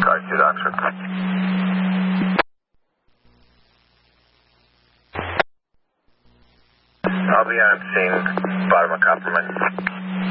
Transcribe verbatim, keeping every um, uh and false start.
Charlie two to Oxford. I'll be on scene, bottom of Coppermine.